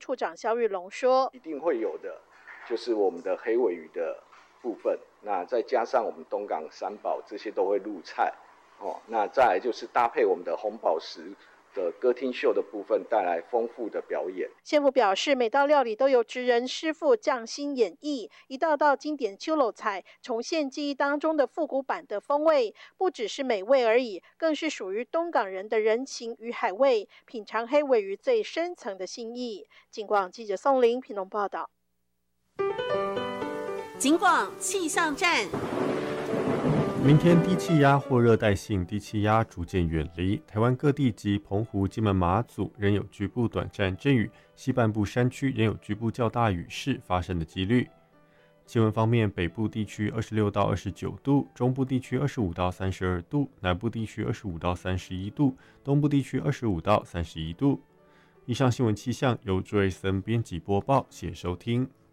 处长肖玉龙说：“ 一定会有的，就是我们的黑鮪鱼的部分，那再加上我们东港三宝这些都会入菜哦。那再来就是搭配我们的红宝石的歌厅秀的部分，带来丰富的表演。” 县府表示，每道料理都有职人师傅匠心演绎，一道道经典秋楼菜重现记忆当中的复古版的风味，不只是美味而已，更是属于东港人的人情与海味，品尝黑鮪鱼最深层的心意。警广记者宋玲屏东报道。 警广气象站。 明天低气压或热带性低气压逐渐远离台湾各地及澎湖、金门、马祖，仍有局部短暂阵雨，西半部山区仍有局部较大雨势发生的几率。气温方面，北部地区26到29度，中部地区25到32度，南部地区25到31度，东部地区25到31度。以上新闻气象由朱瑞森编辑播报，谢谢收听。